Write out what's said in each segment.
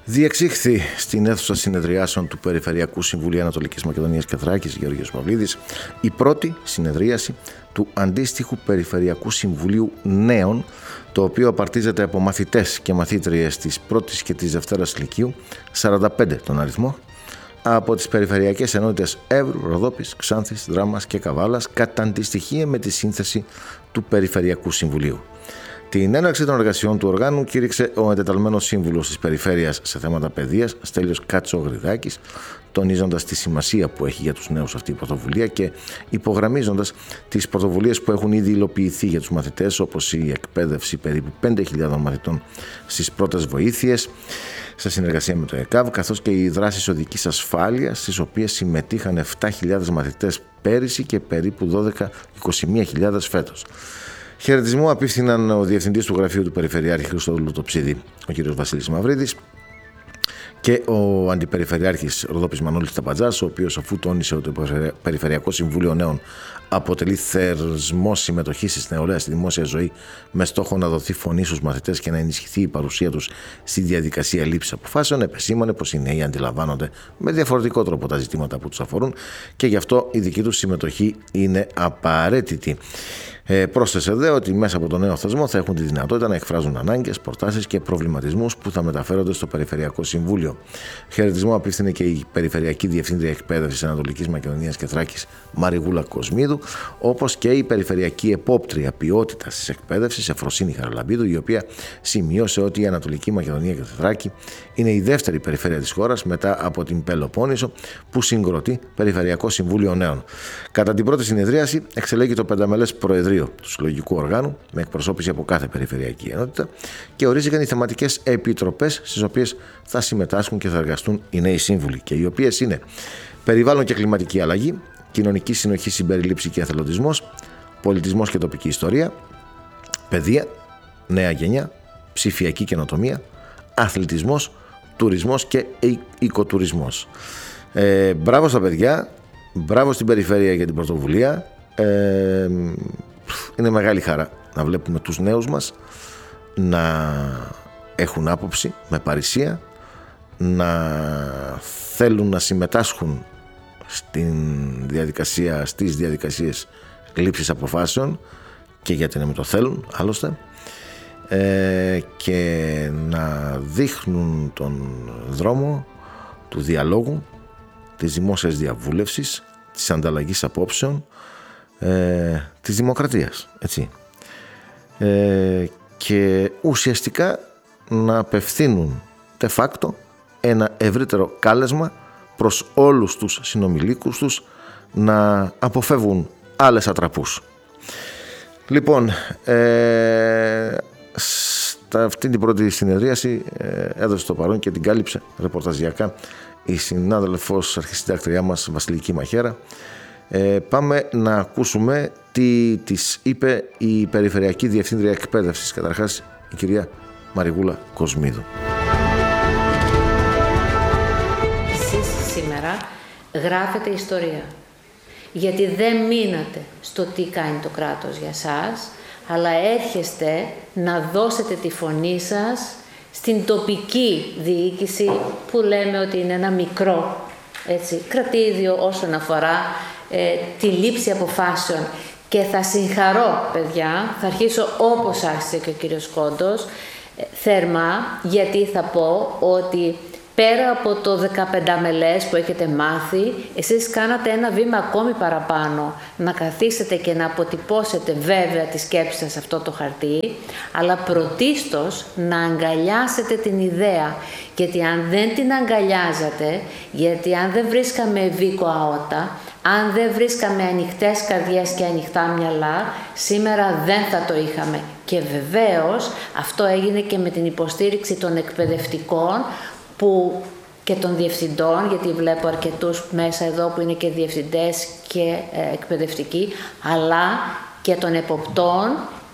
Διεξήχθη στην αίθουσα συνεδριάσεων του Περιφερειακού Συμβουλίου Ανατολικής Μακεδονίας και Θράκης Γεώργιος Παυλίδης η πρώτη συνεδρίαση του αντίστοιχου Περιφερειακού Συμβουλίου Νέων, το οποίο απαρτίζεται από μαθητές και μαθήτριες της πρώτης και της δευτέρας λυκείου, 45 τον αριθμό, από τις περιφερειακές ενότητες Εύρου, Ροδόπης, Ξάνθης, Δράμας και Καβάλας, κατά αντιστοιχεία με τη σύνθεση του Περιφερειακού Συμβουλίου. Την έναρξη των εργασιών του οργάνου κήρυξε ο εντεταλμένος σύμβουλος της Περιφέρειας σε θέματα παιδείας, Στέλιος Κατσογριδάκης, τονίζοντας τη σημασία που έχει για τους νέους αυτή η πρωτοβουλία και υπογραμμίζοντας τις πρωτοβουλίες που έχουν ήδη υλοποιηθεί για τους μαθητές, όπως η εκπαίδευση περίπου 5.000 μαθητών στις πρώτες βοήθειες, σε συνεργασία με το ΕΚΑΒ, καθώς και οι δράσεις οδικής ασφάλειας, στις οποίες συμμετείχαν 7.000 μαθητές πέρυσι και περίπου 21.000 φέτος. Χαιρετισμό απίφθηναν ο Διευθυντής του Γραφείου του Περιφερειάρχη Χριστόδουλου Τοψίδη, ο κ. Βασίλης Μαυρίδης, και ο Αντιπεριφερειάρχης Ροδόπης Μανώλης Ταπατζάς, ο οποίος, αφού τόνισε ότι το Περιφερειακό Συμβούλιο Νέων αποτελεί θεσμό συμμετοχής της νεολαίας στη δημόσια ζωή με στόχο να δοθεί φωνή στους μαθητές και να ενισχυθεί η παρουσία τους στη διαδικασία λήψης αποφάσεων, επεσήμανε πως οι νέοι αντιλαμβάνονται με διαφορετικό τρόπο τα ζητήματα που τους αφορούν και γι' αυτό η δική τους συμμετοχή είναι απαραίτητη. Πρόσθεσε δε ότι μέσα από τον νέο θεσμό θα έχουν τη δυνατότητα να εκφράζουν ανάγκες, προτάσεις και προβληματισμούς που θα μεταφέρονται στο Περιφερειακό Συμβούλιο. Χαιρετισμό απίφθινε και η Περιφερειακή Διευθύντρια Εκπαίδευσης Ανατολικής Μακεδονίας και Θράκης Μαριγούλα Κοσμίδου, όπως και η Περιφερειακή Επόπτρια Ποιότητας της Εκπαίδευσης Εφροσύνη Χαραλαμπίδου, η οποία σημείωσε ότι η Ανατολική Μακεδονία και Θράκη είναι η δεύτερη περιφέρεια της χώρας μετά από την Πελοπόννησο που συγκροτεί Περιφερειακό Συμβούλιο Νέων. Κατά την πρώτη συνεδρίαση εξελέγει το πενταμελές Προεδρείο του Συλλογικού Οργάνου με εκπροσώπηση από κάθε περιφερειακή ενότητα και ορίστηκαν οι θεματικές επιτροπές στις οποίες θα συμμετάσχουν και θα εργαστούν οι νέοι σύμβουλοι, και οι οποίες είναι περιβάλλον και κλιματική αλλαγή, κοινωνική συνοχή, συμπερίληψη και εθελοντισμός, πολιτισμός και τοπική ιστορία, παιδεία, νέα γενιά, ψηφιακή καινοτομία, αθλητισμός, τουρισμός και οικοτουρισμός. Μπράβο στα παιδιά, μπράβο στην περιφέρεια για την πρωτοβουλία. Είναι μεγάλη χαρά να βλέπουμε τους νέους μας να έχουν άποψη με παρησία, να θέλουν να συμμετάσχουν στις διαδικασίες λήψης αποφάσεων, και γιατί να μην το θέλουν άλλωστε, και να δείχνουν τον δρόμο του διαλόγου, της δημόσιας διαβούλευσης, της ανταλλαγής απόψεων, της δημοκρατίας, έτσι. Και ουσιαστικά να απευθύνουν de facto ένα ευρύτερο κάλεσμα προς όλους τους συνομιλίκους τους να αποφεύγουν άλλες ατραπούς. Λοιπόν, αυτή την πρώτη συνεδρίαση έδωσε το παρόν και την κάλυψε ρεπορταζιακά η συνάδελφος αρχισυντάκτριά μας Βασιλική Μαχέρα. Πάμε να ακούσουμε τι της είπε η Περιφερειακή Διευθύντρια Εκπαίδευσης, καταρχάς η κυρία Μαριγούλα Κοσμίδου. Εσείς σήμερα γράφετε ιστορία, γιατί δεν μείνατε στο τι κάνει το κράτος για σας, αλλά έρχεστε να δώσετε τη φωνή σας στην τοπική διοίκηση, που λέμε ότι είναι ένα μικρό κρατήδιο όσον αφορά τη λήψη αποφάσεων. Και θα συγχαρώ, παιδιά, θα αρχίσω όπως άρχισε και ο κύριος Κόντος, θερμά, γιατί θα πω ότι πέρα από το 15 μελές που έχετε μάθει, εσείς κάνατε ένα βήμα ακόμη παραπάνω, να καθίσετε και να αποτυπώσετε βέβαια τη σκέψη σας σε αυτό το χαρτί, αλλά πρωτίστως να αγκαλιάσετε την ιδέα. Γιατί αν δεν την αγκαλιάζατε, γιατί αν δεν βρίσκαμε ευήκο αότα, αν δεν βρίσκαμε ανοιχτές καρδιές και ανοιχτά μυαλά, σήμερα δεν θα το είχαμε. Και βεβαίως αυτό έγινε και με την υποστήριξη των εκπαιδευτικών και των διευθυντών, γιατί βλέπω αρκετούς μέσα εδώ που είναι και διευθυντές και εκπαιδευτικοί, αλλά και των εποπτών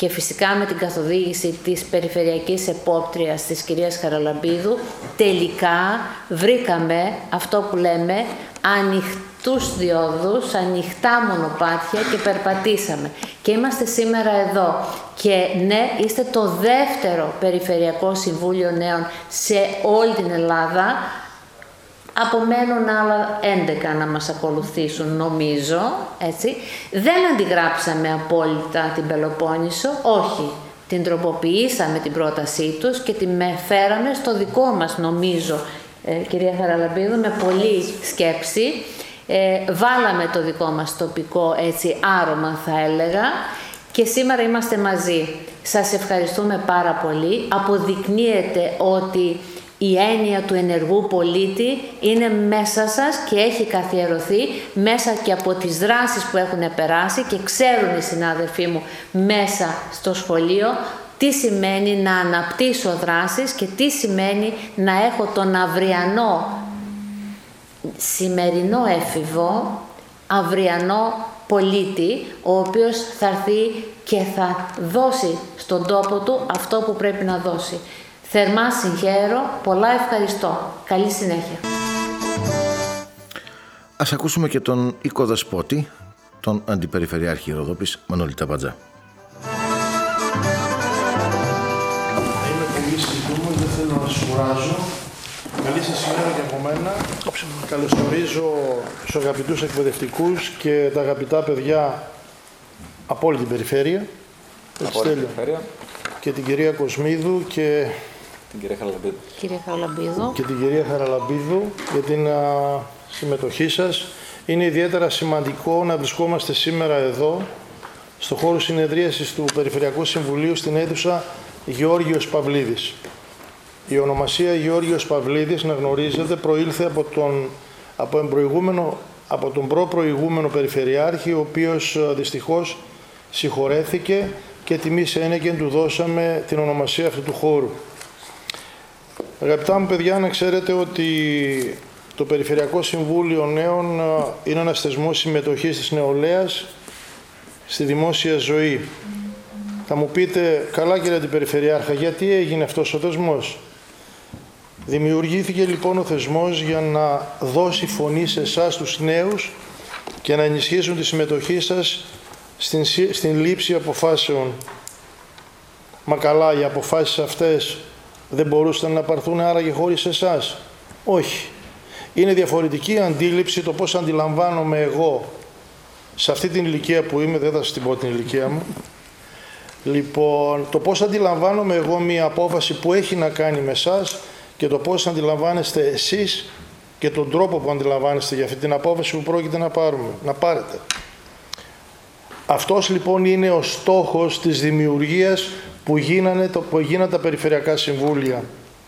και φυσικά με την καθοδήγηση της Περιφερειακής Επόπτριας της κυρίας Χαραλαμπίδου, τελικά βρήκαμε αυτό που λέμε ανοιχτούς διόδους, ανοιχτά μονοπάτια και περπατήσαμε. Και είμαστε σήμερα εδώ. Και ναι, είστε το δεύτερο Περιφερειακό Συμβούλιο Νέων σε όλη την Ελλάδα. Απομένουν άλλα 11 να μας ακολουθήσουν, νομίζω, έτσι. Δεν αντιγράψαμε απόλυτα την Πελοπόννησο, όχι. Την τροποποιήσαμε την πρότασή τους και την φέραμε στο δικό μας, νομίζω, κυρία Χαραλαμπίδου, με πολλή σκέψη. Βάλαμε το δικό μας τοπικό, έτσι, άρωμα θα έλεγα. Και σήμερα είμαστε μαζί. Σας ευχαριστούμε πάρα πολύ. Αποδεικνύεται ότι η έννοια του ενεργού πολίτη είναι μέσα σας και έχει καθιερωθεί μέσα και από τις δράσεις που έχουν περάσει και ξέρουν οι συνάδελφοί μου μέσα στο σχολείο τι σημαίνει να αναπτύσσω δράσεις και τι σημαίνει να έχω τον αυριανό, σημερινό έφηβο, αυριανό πολίτη, ο οποίος θα έρθει και θα δώσει στον τόπο του αυτό που πρέπει να δώσει. Θερμά συγχαίρω, πολλά ευχαριστώ. Καλή συνέχεια. Ας ακούσουμε και τον οικοδεσπότη, τον Αντιπεριφερειάρχη Ροδόπης, Μανώλη Ταμπατζά. Είμαι πολύ σύντομος, δεν θέλω να σας κουράζω. Καλή σας ημέρα και από μένα. Καλωσορίζω τους αγαπητούς εκπαιδευτικούς και τα αγαπητά παιδιά από όλη την περιφέρεια. Από όλη την περιφέρεια. Και την κυρία Κοσμίδου και την κυρία Χαραλαμπίδου. Και την κυρία Χαραλαμπίδου για την συμμετοχή σας. Είναι ιδιαίτερα σημαντικό να βρισκόμαστε σήμερα εδώ, στο χώρο συνεδρίασης του Περιφερειακού Συμβουλίου, στην αίθουσα Γεώργιος Παυλίδης. Η ονομασία Γεώργιος Παυλίδης, να γνωρίζετε, προήλθε από τον προπροηγούμενο Περιφερειάρχη, ο οποίος δυστυχώς συγχωρέθηκε και τιμής ένεκεν του δώσαμε την ονομασία αυτού του χώρου. Αγαπητά μου παιδιά, να ξέρετε ότι το Περιφερειακό Συμβούλιο Νέων είναι ένας θεσμός συμμετοχής της νεολαίας στη δημόσια ζωή. Θα μου πείτε, καλά κύριε Αντιπεριφερειάρχα, γιατί έγινε αυτός ο θεσμός? Δημιουργήθηκε λοιπόν ο θεσμός για να δώσει φωνή σε εσάς τους νέους και να ενισχύσουν τη συμμετοχή σας στην λήψη αποφάσεων. Μα καλά, οι αποφάσεις αυτές δεν μπορούσαν να πάρθουν άραγε χωρίς εσάς? Όχι. Είναι διαφορετική αντίληψη το πώς αντιλαμβάνομαι εγώ σε αυτή την ηλικία που είμαι, δεν θα σας την πω την ηλικία μου. Λοιπόν, το πώς αντιλαμβάνομαι εγώ μία απόφαση που έχει να κάνει με εσάς και το πώς αντιλαμβάνεστε εσείς και τον τρόπο που αντιλαμβάνεστε για αυτή την απόφαση που πρόκειται να πάρετε. Αυτός λοιπόν είναι ο στόχος της δημιουργίας που γίνανε τα Περιφερειακά Συμβούλια.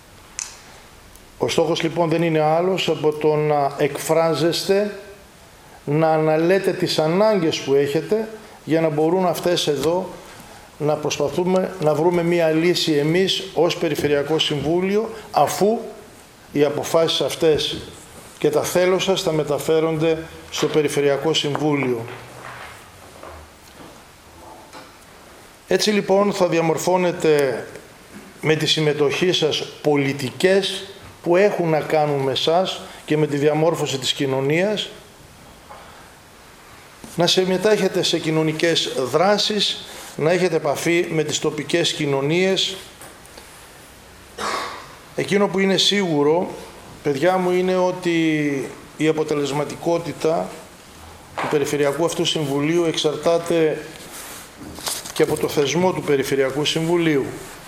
Ο στόχος λοιπόν δεν είναι άλλος από το να εκφράζεστε, να αναλέτε τις ανάγκες που έχετε για να μπορούν αυτές εδώ να προσπαθούμε να βρούμε μία λύση εμείς ως Περιφερειακό Συμβούλιο, αφού οι αποφάσεις αυτές και τα θέλω σας θα μεταφέρονται στο Περιφερειακό Συμβούλιο. Έτσι λοιπόν θα διαμορφώνετε με τη συμμετοχή σας πολιτικές που έχουν να κάνουν με εσάς και με τη διαμόρφωση της κοινωνίας, να συμμετέχετε σε κοινωνικές δράσεις, να έχετε επαφή με τις τοπικές κοινωνίες. Εκείνο που είναι σίγουρο, παιδιά μου, είναι ότι η αποτελεσματικότητα του Περιφερειακού αυτού Συμβουλίου εξαρτάται και από το θεσμό του Περιφερειακού Συμβουλίου.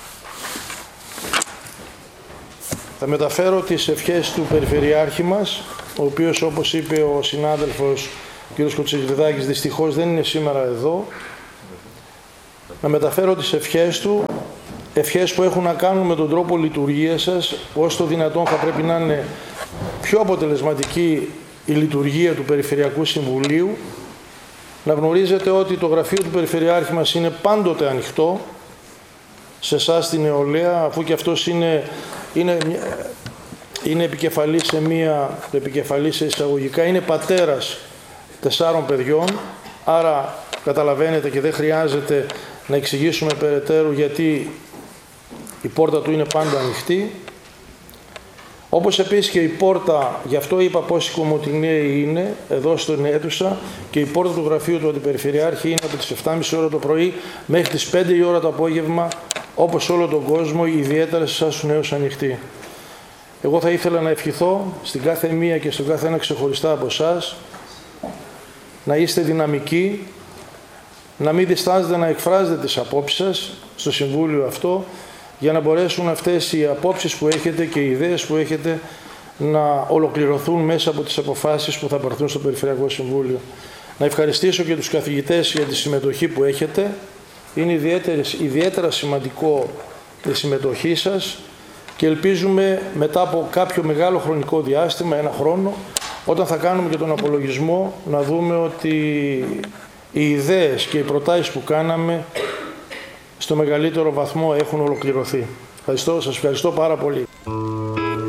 Θα μεταφέρω τις ευχές του Περιφερειάρχη μας, ο οποίος, όπως είπε ο συνάδελφος κ. Κοτσιριδάκης, δυστυχώς δεν είναι σήμερα εδώ. Να μεταφέρω τις ευχές του, ευχές που έχουν να κάνουν με τον τρόπο λειτουργίας σας, όσο το δυνατόν θα πρέπει να είναι πιο αποτελεσματική η λειτουργία του Περιφερειακού Συμβουλίου. Να γνωρίζετε ότι το γραφείο του Περιφερειάρχη μας είναι πάντοτε ανοιχτό σε εσάς την νεολαία, αφού και αυτός είναι επικεφαλής σε εισαγωγικά, είναι πατέρας 4 παιδιών, άρα καταλαβαίνετε και δεν χρειάζεται να εξηγήσουμε περαιτέρω γιατί η πόρτα του είναι πάντα ανοιχτή. Όπως επίσης και η πόρτα, γι' αυτό είπα πόσοι κομμωτινέοι είναι εδώ στην αίθουσα, και η πόρτα του γραφείου του Αντιπεριφερειάρχη είναι από τις 7.30 ώρα το πρωί μέχρι τις 5 η ώρα το απόγευμα, όπως όλο τον κόσμο, ιδιαίτερα σε εσάς τους νέους ανοιχτή. Εγώ θα ήθελα να ευχηθώ στην κάθε μία και στον κάθε ένα ξεχωριστά από εσάς να είστε δυναμικοί, να μην διστάζετε να εκφράζετε τις απόψεις σας στο Συμβούλιο αυτό, για να μπορέσουν αυτές οι απόψεις που έχετε και οι ιδέες που έχετε να ολοκληρωθούν μέσα από τις αποφάσεις που θα πάρθουν στο Περιφερειακό Συμβούλιο. Να ευχαριστήσω και τους καθηγητές για τη συμμετοχή που έχετε. Είναι ιδιαίτερα σημαντικό η συμμετοχή σας και ελπίζουμε μετά από κάποιο μεγάλο χρονικό διάστημα, ένα χρόνο, όταν θα κάνουμε και τον απολογισμό, να δούμε ότι οι ιδέες και οι προτάσεις που κάναμε στο μεγαλύτερο βαθμό έχουν ολοκληρωθεί. Σας ευχαριστώ πάρα πολύ.